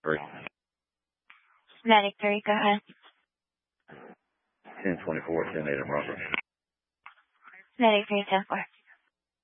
3. Medic 3, go ahead. 1024, 10-8, I'm Robert. Medic 3, 10-4.